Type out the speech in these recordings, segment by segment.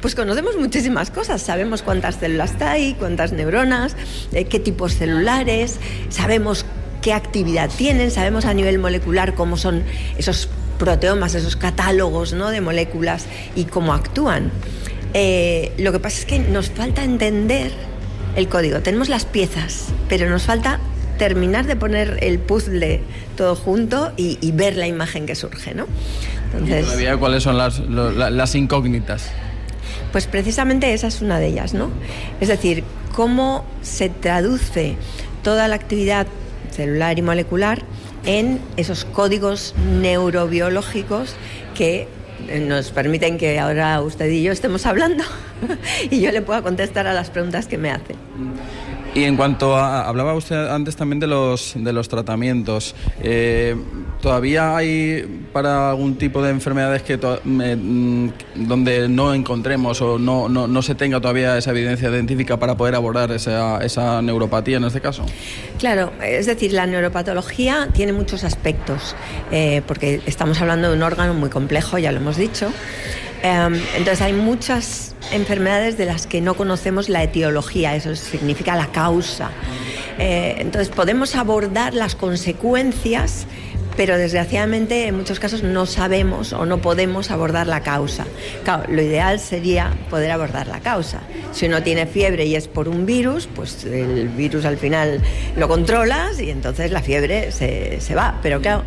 Pues conocemos muchísimas cosas. Sabemos cuántas células hay, cuántas neuronas, qué tipos celulares, sabemos qué actividad tienen, sabemos a nivel molecular cómo son esos proteomas, esos catálogos, ¿no?, de moléculas y cómo actúan. Lo que pasa es que nos falta entender el código. Tenemos las piezas, pero nos falta terminar de poner el puzzle todo junto y ver la imagen que surge, ¿no? Entonces, ¿y todavía cuáles son las incógnitas? Pues precisamente esa es una de ellas, ¿no? Es decir, cómo se traduce toda la actividad celular y molecular en esos códigos neurobiológicos que nos permiten que ahora usted y yo estemos hablando y yo le pueda contestar a las preguntas que me hace. Y en cuanto a, hablaba usted antes también de los tratamientos, ¿todavía hay para algún tipo de enfermedades que donde no encontremos o no se tenga todavía esa evidencia científica para poder abordar esa neuropatía en este caso? Claro, es decir, la neuropatología tiene muchos aspectos, porque estamos hablando de un órgano muy complejo, ya lo hemos dicho. Entonces hay muchas enfermedades de las que no conocemos la etiología, eso significa la causa. Entonces podemos abordar las consecuencias, pero desgraciadamente en muchos casos no sabemos o no podemos abordar la causa. Claro, lo ideal sería poder abordar la causa. Si uno tiene fiebre y es por un virus, pues el virus al final lo controlas y entonces la fiebre se va. Pero claro,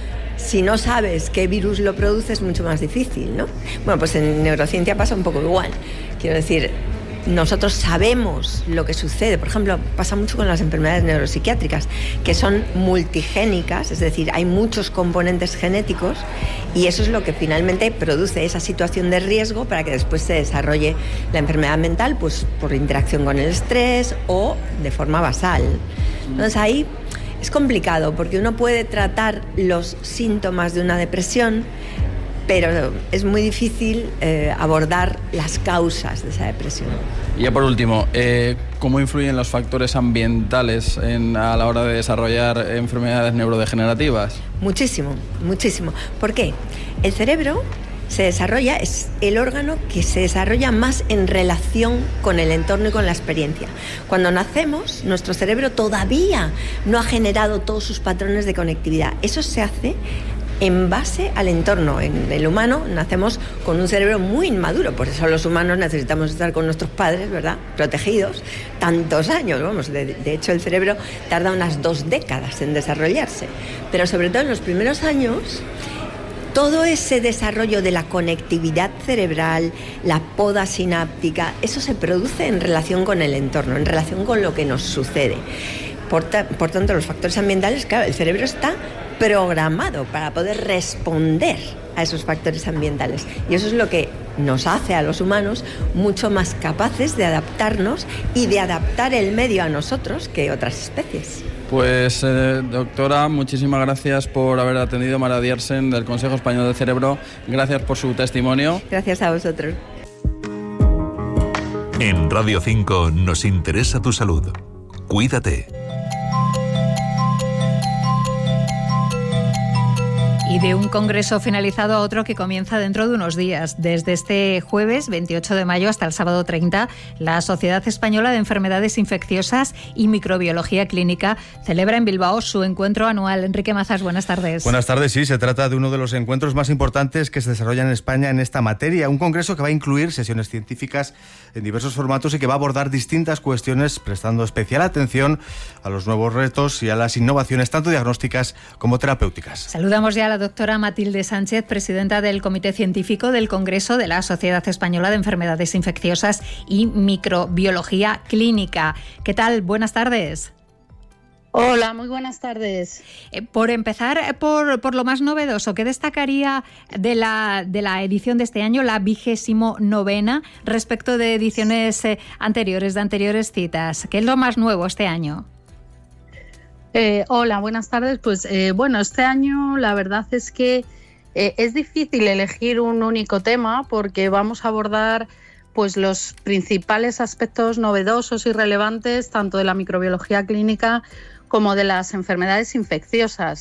si no sabes qué virus lo produce es mucho más difícil, ¿no? Bueno, pues en neurociencia pasa un poco igual. Quiero decir, nosotros sabemos lo que sucede. Por ejemplo, pasa mucho con las enfermedades neuropsiquiátricas, que son multigénicas, es decir, hay muchos componentes genéticos y eso es lo que finalmente produce esa situación de riesgo para que después se desarrolle la enfermedad mental, pues por interacción con el estrés o de forma basal. Entonces ahí es complicado porque uno puede tratar los síntomas de una depresión, pero es muy difícil abordar las causas de esa depresión. Y ya por último, ¿cómo influyen los factores ambientales a la hora de desarrollar enfermedades neurodegenerativas? Muchísimo, muchísimo. ¿Por qué? El cerebro se desarrolla, es el órgano que se desarrolla más en relación con el entorno y con la experiencia. Cuando nacemos, nuestro cerebro todavía no ha generado todos sus patrones de conectividad. Eso se hace en base al entorno. En el humano nacemos con un cerebro muy inmaduro, por eso los humanos necesitamos estar con nuestros padres, ¿verdad?, protegidos tantos años. Vamos, de hecho el cerebro tarda unas 2 décadas en desarrollarse, pero sobre todo en los primeros años todo ese desarrollo de la conectividad cerebral, la poda sináptica, eso se produce en relación con el entorno, en relación con lo que nos sucede. Por tanto, los factores ambientales, claro, el cerebro está programado para poder responder a esos factores ambientales. Y eso es lo que nos hace a los humanos mucho más capaces de adaptarnos y de adaptar el medio a nosotros que otras especies. Pues, doctora, muchísimas gracias por haber atendido. Mara Diersen, del Consejo Español del Cerebro. Gracias por su testimonio. Gracias a vosotros. En Radio 5 nos interesa tu salud. Cuídate. Y de un congreso finalizado a otro que comienza dentro de unos días. Desde este jueves 28 de mayo hasta el sábado 30, la Sociedad Española de Enfermedades Infecciosas y Microbiología Clínica celebra en Bilbao su encuentro anual. Enrique Mazas, buenas tardes. Buenas tardes, sí, se trata de uno de los encuentros más importantes que se desarrollan en España en esta materia. Un congreso que va a incluir sesiones científicas en diversos formatos y que va a abordar distintas cuestiones, prestando especial atención a los nuevos retos y a las innovaciones tanto diagnósticas como terapéuticas. Saludamos ya a la doctora Matilde Sánchez, presidenta del Comité Científico del Congreso de la Sociedad Española de Enfermedades Infecciosas y Microbiología Clínica. ¿Qué tal? Buenas tardes. Hola, muy buenas tardes. Por empezar, por lo más novedoso, ¿qué destacaría de la edición de este año, la 29ª, respecto de ediciones anteriores, de anteriores citas? ¿Qué es lo más nuevo este año? Hola, buenas tardes. Pues bueno, este año la verdad es que es difícil elegir un único tema porque vamos a abordar pues los principales aspectos novedosos y relevantes tanto de la microbiología clínica como de las enfermedades infecciosas.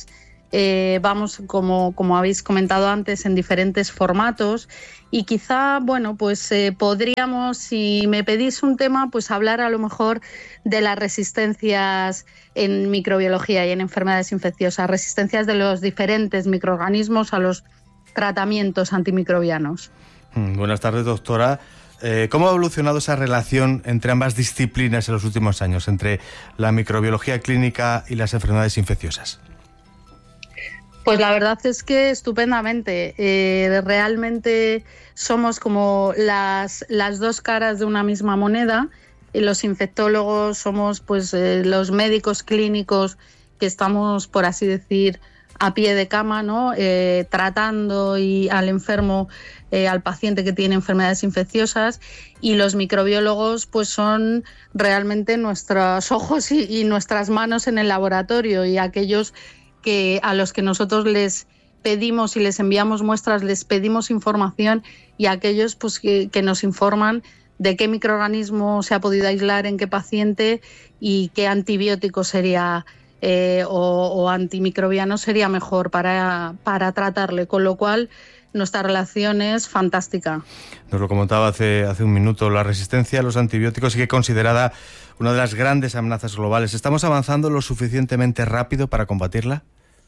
Vamos, como habéis comentado antes, en diferentes formatos y quizá, bueno, pues podríamos, si me pedís un tema, pues hablar a lo mejor de las resistencias en microbiología y en enfermedades infecciosas, resistencias de los diferentes microorganismos a los tratamientos antimicrobianos. Buenas tardes, doctora. ¿Cómo ha evolucionado esa relación entre ambas disciplinas en los últimos años, entre la microbiología clínica y las enfermedades infecciosas? Pues la verdad es que estupendamente. Realmente somos como las dos caras de una misma moneda. Y los infectólogos somos pues los médicos clínicos que estamos, por así decir, a pie de cama, ¿no? Tratando al enfermo, al paciente que tiene enfermedades infecciosas, y los microbiólogos pues son realmente nuestros ojos y nuestras manos en el laboratorio, y aquellos a los que nosotros les pedimos y les enviamos muestras, les pedimos información, y aquellos pues que nos informan de qué microorganismo se ha podido aislar en qué paciente y qué antibiótico sería o antimicrobiano sería mejor para tratarle, con lo cual nuestra relación es fantástica. Nos lo comentaba hace un minuto, la resistencia a los antibióticos sigue considerada una de las grandes amenazas globales. ¿Estamos avanzando lo suficientemente rápido para combatirla?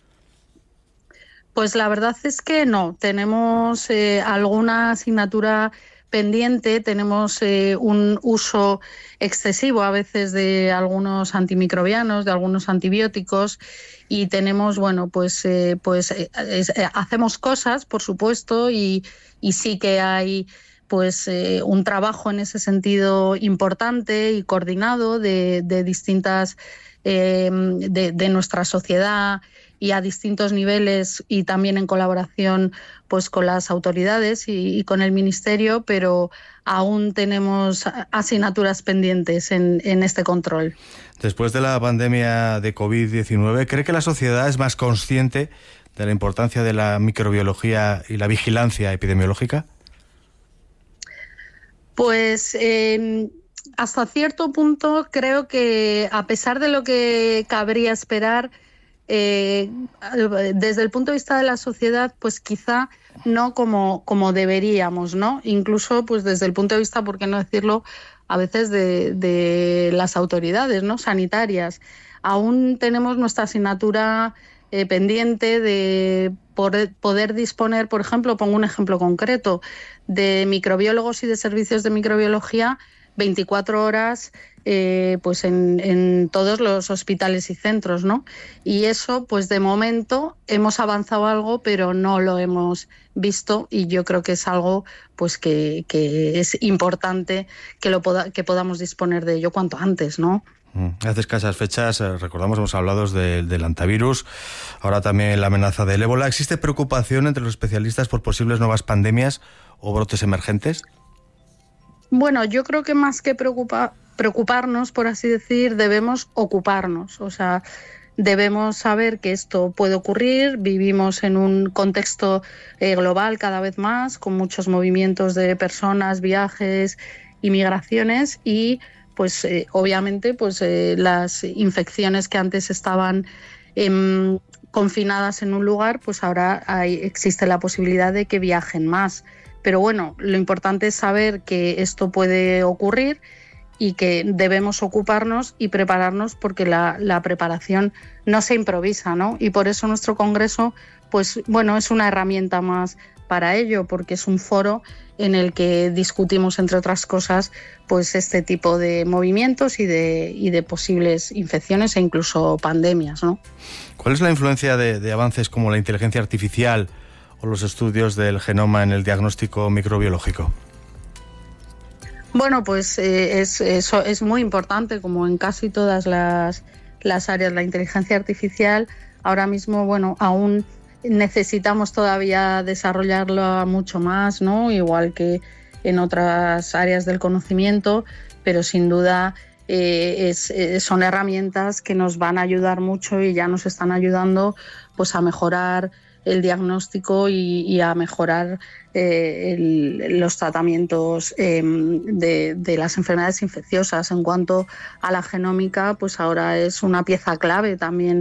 Pues la verdad es que no. Tenemos alguna asignatura pendiente, tenemos un uso excesivo a veces de algunos antimicrobianos, de algunos antibióticos, y tenemos, bueno, hacemos cosas, por supuesto, y sí que hay pues un trabajo en ese sentido importante y coordinado de distintas de nuestra sociedad y a distintos niveles, y también en colaboración pues con las autoridades y con el Ministerio, pero aún tenemos asignaturas pendientes en este control. Después de la pandemia de COVID-19, ¿cree que la sociedad es más consciente de la importancia de la microbiología y la vigilancia epidemiológica? Pues hasta cierto punto creo que, a pesar de lo que cabría esperar, desde el punto de vista de la sociedad, pues quizá no como deberíamos, ¿no? Incluso pues desde el punto de vista, por qué no decirlo, a veces de las autoridades, ¿no?, sanitarias. Aún tenemos nuestra asignatura pendiente de poder disponer, por ejemplo, pongo un ejemplo concreto, de microbiólogos y de servicios de microbiología 24 horas pues en todos los hospitales y centros, ¿no? Y eso, pues de momento hemos avanzado algo, pero no lo hemos visto, y yo creo que es algo pues que es importante que podamos disponer de ello cuanto antes, ¿no? Hace escasas fechas, recordamos, hemos hablado del hantavirus, ahora también la amenaza del ébola. ¿Existe preocupación entre los especialistas por posibles nuevas pandemias o brotes emergentes? Bueno, yo creo que más que preocuparnos, por así decir, debemos ocuparnos. O sea, debemos saber que esto puede ocurrir. Vivimos en un contexto global cada vez más, con muchos movimientos de personas, viajes y migraciones, y pues obviamente pues las infecciones que antes estaban confinadas en un lugar, pues ahora existe la posibilidad de que viajen más. Pero bueno, lo importante es saber que esto puede ocurrir y que debemos ocuparnos y prepararnos, porque la preparación no se improvisa, ¿no? Y por eso nuestro congreso, pues bueno, es una herramienta más para ello, porque es un foro en el que discutimos, entre otras cosas, pues este tipo de movimientos y de posibles infecciones e incluso pandemias, ¿no? ¿Cuál es la influencia de avances como la inteligencia artificial o los estudios del genoma en el diagnóstico microbiológico? Bueno, pues eso es muy importante, como en casi todas las áreas. La inteligencia artificial ahora mismo, bueno, aún necesitamos todavía desarrollarla mucho más, ¿no? Igual que en otras áreas del conocimiento, pero sin duda son herramientas que nos van a ayudar mucho y ya nos están ayudando pues a mejorar el diagnóstico y a mejorar los tratamientos de las enfermedades infecciosas. En cuanto a la genómica, pues ahora es una pieza clave también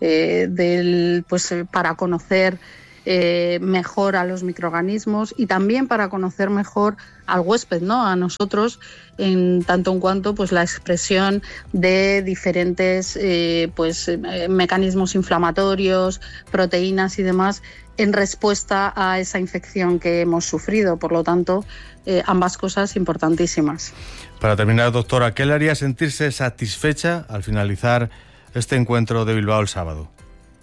para conocer mejor a los microorganismos y también para conocer mejor al huésped, ¿no? A nosotros, en tanto en cuanto pues la expresión de diferentes mecanismos inflamatorios, proteínas y demás en respuesta a esa infección que hemos sufrido. Por lo tanto, ambas cosas importantísimas. Para terminar, doctora, ¿qué le haría sentirse satisfecha al finalizar este encuentro de Bilbao el sábado?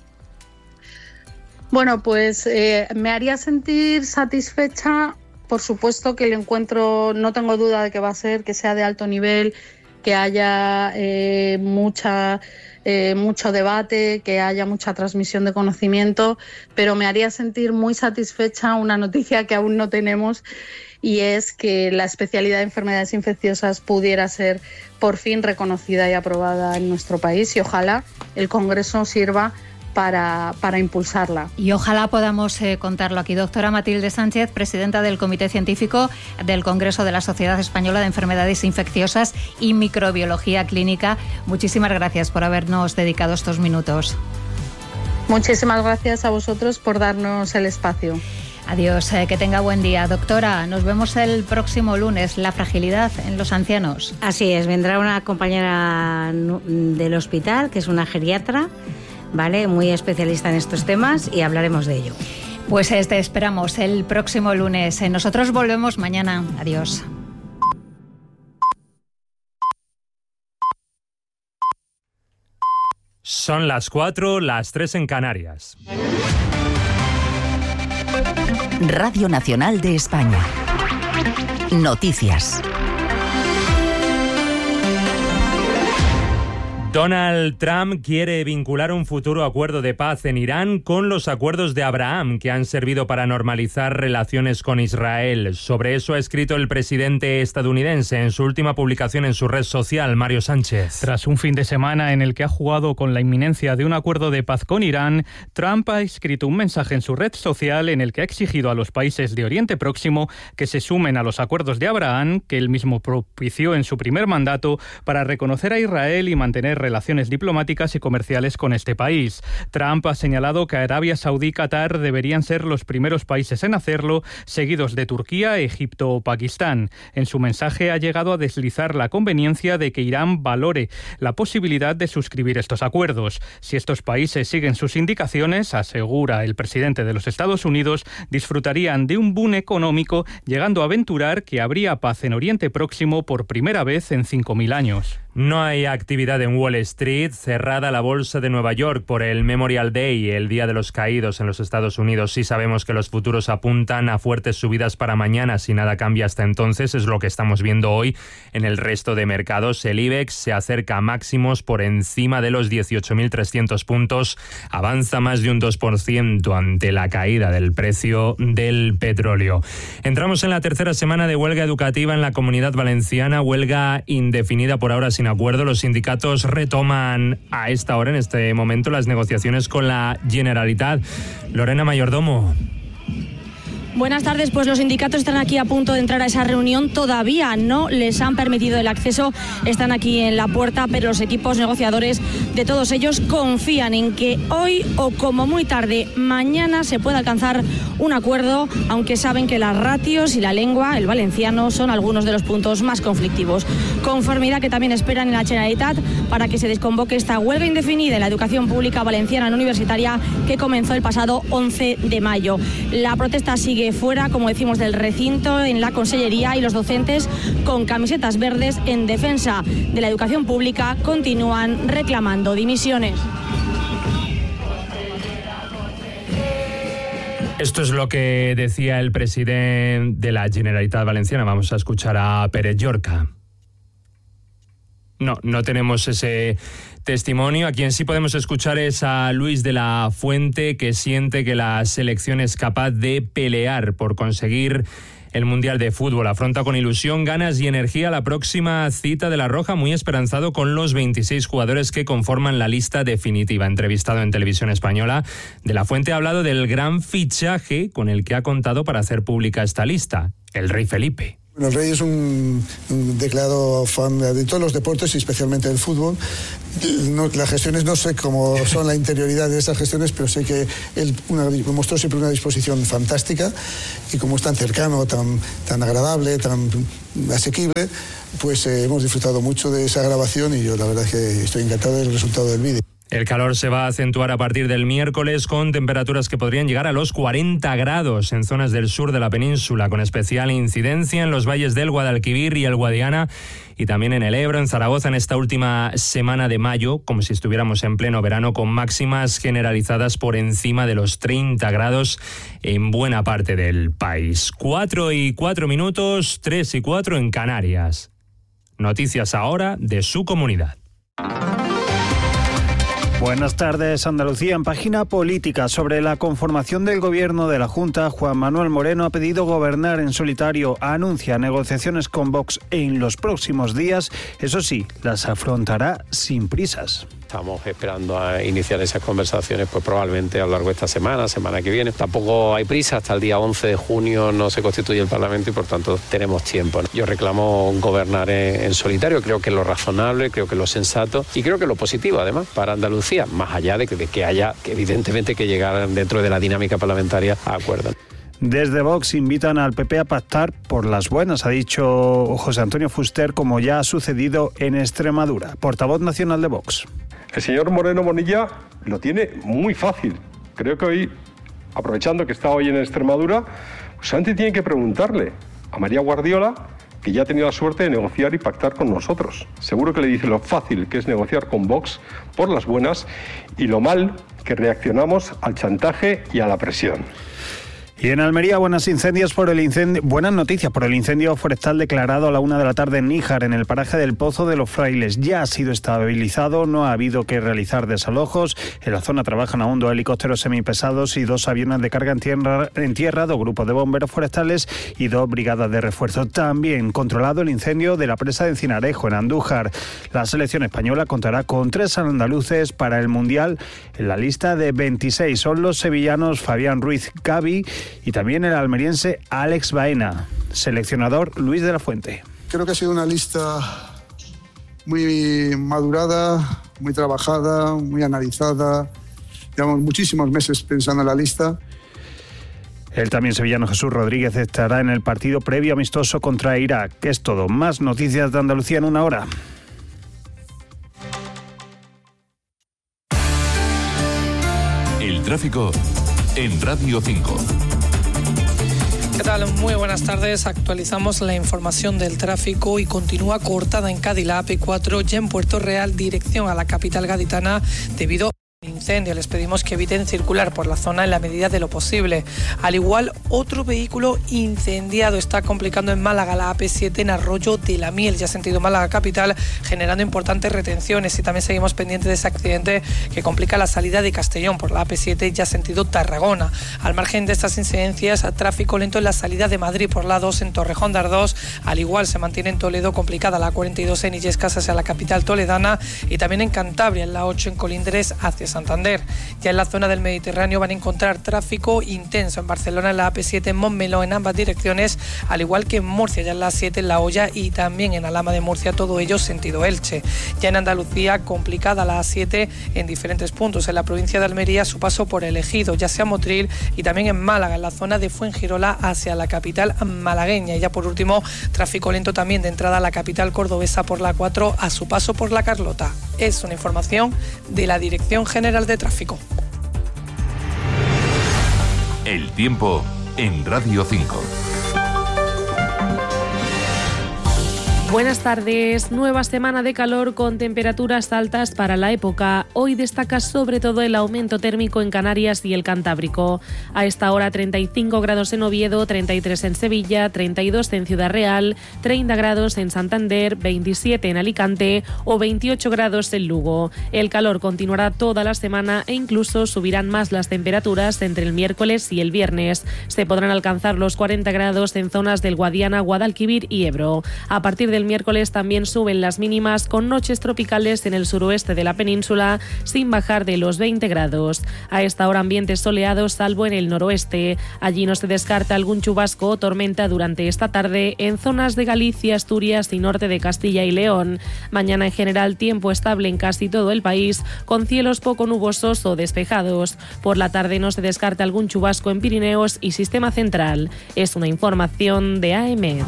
Bueno, pues me haría sentir satisfecha, por supuesto que el encuentro, no tengo duda de que va a ser, que sea de alto nivel, que haya mucho debate, que haya mucha transmisión de conocimiento, pero me haría sentir muy satisfecha una noticia que aún no tenemos, y es que la especialidad de enfermedades infecciosas pudiera ser por fin reconocida y aprobada en nuestro país, y ojalá el Congreso sirva para impulsarla. Y ojalá podamos contarlo aquí. Doctora Matilde Sánchez, presidenta del Comité Científico del Congreso de la Sociedad Española de Enfermedades Infecciosas y Microbiología Clínica, muchísimas gracias por habernos dedicado estos minutos. Muchísimas gracias a vosotros por darnos el espacio. Adiós, que tenga buen día. Doctora, nos vemos el próximo lunes. La fragilidad en los ancianos. Así es, vendrá una compañera del hospital, que es una geriatra, ¿vale? Muy especialista en estos temas, y hablaremos de ello. Pues te esperamos el próximo lunes. Nosotros volvemos mañana. Adiós. Son las 4, las 3 en Canarias. Radio Nacional de España. Noticias. Donald Trump quiere vincular un futuro acuerdo de paz en Irán con los acuerdos de Abraham, que han servido para normalizar relaciones con Israel. Sobre eso ha escrito el presidente estadounidense en su última publicación en su red social, Mario Sánchez. Tras un fin de semana en el que ha jugado con la inminencia de un acuerdo de paz con Irán, Trump ha escrito un mensaje en su red social en el que ha exigido a los países de Oriente Próximo que se sumen a los acuerdos de Abraham, que él mismo propició en su primer mandato, para reconocer a Israel y mantener relaciones diplomáticas y comerciales con este país. Trump ha señalado que Arabia Saudí y Qatar deberían ser los primeros países en hacerlo, seguidos de Turquía, Egipto o Pakistán. En su mensaje ha llegado a deslizar la conveniencia de que Irán valore la posibilidad de suscribir estos acuerdos. Si estos países siguen sus indicaciones, asegura el presidente de los Estados Unidos, disfrutarían de un boom económico, llegando a aventurar que habría paz en Oriente Próximo por primera vez en 5.000 años. No hay actividad en Wall Street, cerrada la bolsa de Nueva York por el Memorial Day, el Día de los Caídos en los Estados Unidos. Sí sabemos que los futuros apuntan a fuertes subidas para mañana, si nada cambia hasta entonces, es lo que estamos viendo hoy en el resto de mercados. El IBEX se acerca a máximos por encima de los 18.300 puntos, avanza más de un 2% ante la caída del precio del petróleo. Entramos en la tercera semana de huelga educativa en la Comunidad Valenciana, huelga indefinida por ahora sin acuerdo. Los sindicatos retoman a esta hora, en este momento, las negociaciones con la Generalitat. Lorena Mayordomo. Buenas tardes, pues los sindicatos están aquí a punto de entrar a esa reunión, todavía no les han permitido el acceso, están aquí en la puerta, pero los equipos negociadores de todos ellos confían en que hoy o como muy tarde mañana se pueda alcanzar un acuerdo, aunque saben que las ratios y la lengua, el valenciano, son algunos de los puntos más conflictivos. Conformidad que también esperan en la Generalitat para que se desconvoque esta huelga indefinida en la educación pública valenciana no universitaria que comenzó el pasado 11 de mayo. La protesta sigue fuera, como decimos, del recinto, en la Consellería, y los docentes con camisetas verdes en defensa de la educación pública continúan reclamando dimisiones. Esto es lo que decía el presidente de la Generalitat Valenciana. Vamos a escuchar a Pérez Llorca. No tenemos ese testimonio. A quien sí podemos escuchar es a Luis de la Fuente, que siente que la selección es capaz de pelear por conseguir el Mundial de Fútbol. Afronta con ilusión, ganas y energía la próxima cita de la Roja, muy esperanzado con los 26 jugadores que conforman la lista definitiva. Entrevistado en Televisión Española, De la Fuente ha hablado del gran fichaje con el que ha contado para hacer pública esta lista, el Rey Felipe. Bueno, el Rey es un declarado fan de todos los deportes y especialmente del fútbol. Las gestiones no sé cómo son la interioridad de esas gestiones, pero sé que él mostró siempre una disposición fantástica y como es tan cercano, tan agradable, tan asequible, pues hemos disfrutado mucho de esa grabación y yo la verdad es que estoy encantado del resultado del vídeo. El calor se va a acentuar a partir del miércoles con temperaturas que podrían llegar a los 40 grados en zonas del sur de la península, con especial incidencia en los valles del Guadalquivir y el Guadiana y también en el Ebro, en Zaragoza, en esta última semana de mayo, como si estuviéramos en pleno verano, con máximas generalizadas por encima de los 30 grados en buena parte del país. 4:04, 3:04 en Canarias. Noticias ahora de su comunidad. Buenas tardes, Andalucía. En página política sobre la conformación del gobierno de la Junta, Juan Manuel Moreno ha pedido gobernar en solitario. Anuncia negociaciones con Vox en los próximos días. Eso sí, las afrontará sin prisas. Estamos esperando a iniciar esas conversaciones pues probablemente a lo largo de esta semana que viene. Tampoco hay prisa, hasta el día 11 de junio no se constituye el Parlamento y por tanto tenemos tiempo. Yo reclamo gobernar en solitario, creo que es lo razonable, creo que es lo sensato y creo que es lo positivo además para Andalucía, más allá de que haya que evidentemente que llegar dentro de la dinámica parlamentaria a acuerdos. Desde Vox invitan al PP a pactar por las buenas, ha dicho José Antonio Fuster, como ya ha sucedido en Extremadura. Portavoz nacional de Vox. El señor Moreno Bonilla lo tiene muy fácil. Creo que hoy, aprovechando que está hoy en Extremadura, Santi tiene que preguntarle a María Guardiola, que ya ha tenido la suerte de negociar y pactar con nosotros. Seguro que le dice lo fácil que es negociar con Vox por las buenas y lo mal que reaccionamos al chantaje y a la presión. Y en Almería, buenas noticias por el incendio forestal declarado a la 1 de la tarde en Níjar, en el paraje del Pozo de los Frailes. Ya ha sido estabilizado, no ha habido que realizar desalojos. En la zona trabajan aún 2 helicópteros semipesados y 2 aviones de carga en tierra, 2 grupos de bomberos forestales y 2 brigadas de refuerzo. También controlado el incendio de la presa de Encinarejo, en Andújar. La selección española contará con 3 andaluces para el Mundial. En la lista de 26 son los sevillanos Fabián Ruiz Cavi y también el almeriense Alex Baena. Seleccionador Luis de la Fuente. Creo que ha sido una lista muy madurada, muy trabajada, muy analizada. Llevamos muchísimos meses pensando en la lista. El también sevillano Jesús Rodríguez estará en el partido previo amistoso contra Irak. Es todo. Más noticias de Andalucía en una hora. El tráfico en Radio 5. ¿Qué tal? Muy buenas tardes. Actualizamos la información del tráfico y continúa cortada en Cádiz la AP4 ya en Puerto Real, dirección a la capital gaditana debido incendio. Les pedimos que eviten circular por la zona en la medida de lo posible. Al igual, otro vehículo incendiado está complicando en Málaga la AP7 en Arroyo de la Miel, ya sentido Málaga capital, generando importantes retenciones. Y también seguimos pendientes de ese accidente que complica la salida de Castellón por la AP7 ya sentido Tarragona. Al margen de estas incidencias, tráfico lento en la salida de Madrid por la 2 en Torrejón de Ardós. Al igual, se mantiene en Toledo complicada la 42 en Illescas hacia la capital toledana y también en Cantabria en la 8 en Colindres hacia Santander. Ya en la zona del Mediterráneo van a encontrar tráfico intenso en Barcelona en la AP7 en Montmeló en ambas direcciones, al igual que en Murcia ya en la 7 en La Hoya y también en Alhama de Murcia, todo ello sentido Elche. Ya en Andalucía complicada la A7 en diferentes puntos, en la provincia de Almería su paso por el Ejido, ya sea Motril y también en Málaga en la zona de Fuengirola hacia la capital malagueña. Y ya por último, tráfico lento también de entrada a la capital cordobesa por la 4 a su paso por la Carlota. Es una información de la Dirección General de Tráfico. El tiempo en Radio 5. Buenas tardes. Nueva semana de calor con temperaturas altas para la época. Hoy destaca sobre todo el aumento térmico en Canarias y el Cantábrico. A esta hora 35 grados en Oviedo, 33 en Sevilla, 32 en Ciudad Real, 30 grados en Santander, 27 en Alicante o 28 grados en Lugo. El calor continuará toda la semana e incluso subirán más las temperaturas entre el miércoles y el viernes. Se podrán alcanzar los 40 grados en zonas del Guadiana, Guadalquivir y Ebro. A partir del miércoles también suben las mínimas con noches tropicales en el suroeste de la península sin bajar de los 20 grados. A esta hora ambientes soleados salvo en el noroeste. Allí no se descarta algún chubasco o tormenta durante esta tarde en zonas de Galicia, Asturias y norte de Castilla y León. Mañana en general tiempo estable en casi todo el país con cielos poco nubosos o despejados. Por la tarde no se descarta algún chubasco en Pirineos y Sistema Central. Es una información de AEMET.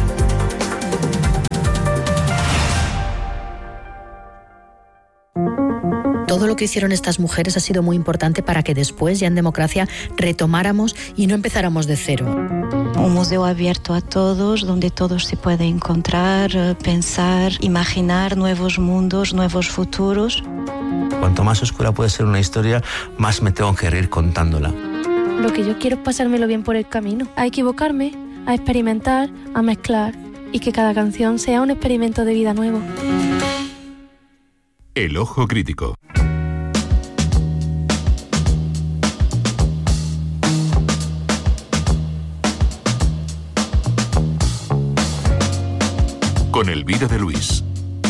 Todo lo que hicieron estas mujeres ha sido muy importante para que después, ya en democracia, retomáramos y no empezáramos de cero. Un museo abierto a todos, donde todos se pueden encontrar, pensar, imaginar nuevos mundos, nuevos futuros. Cuanto más oscura puede ser una historia, más me tengo que reír contándola. Lo que yo quiero es pasármelo bien por el camino, a equivocarme, a experimentar, a mezclar y que cada canción sea un experimento de vida nuevo. El Ojo Crítico. Con Elvira de Luis.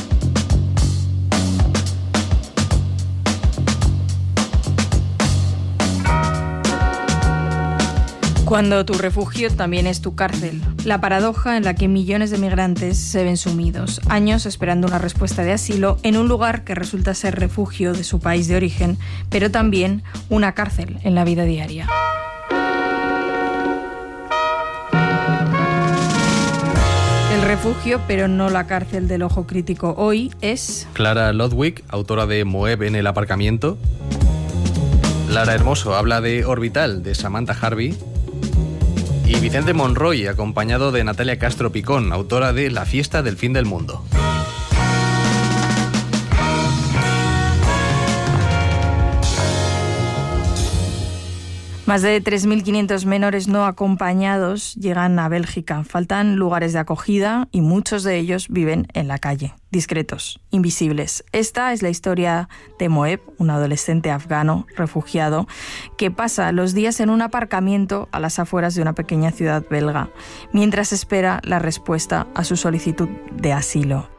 Cuando tu refugio también es tu cárcel. La paradoja en la que millones de migrantes se ven sumidos, años esperando una respuesta de asilo en un lugar que resulta ser refugio de su país de origen, pero también una cárcel en la vida diaria. El refugio, pero no la cárcel del Ojo Crítico hoy es... Clara Lodwick, autora de Moeb en el aparcamiento. Lara Hermoso habla de Orbital, de Samantha Harvey. Y Vicente Monroy, acompañado de Natalia Castro Picón, autora de La fiesta del fin del mundo. Más de 3.500 menores no acompañados llegan a Bélgica. Faltan lugares de acogida y muchos de ellos viven en la calle, discretos, invisibles. Esta es la historia de Moeb, un adolescente afgano refugiado que pasa los días en un aparcamiento a las afueras de una pequeña ciudad belga, mientras espera la respuesta a su solicitud de asilo.